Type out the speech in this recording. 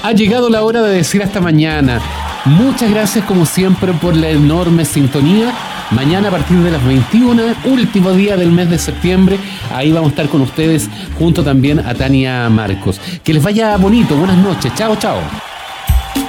Ha llegado la hora de decir hasta mañana. Muchas gracias como siempre por la enorme sintonía. Mañana a partir de las 21, último día del mes de septiembre, ahí vamos a estar con ustedes junto también a Tania Marcos. Que les vaya bonito, buenas noches, chao, chao.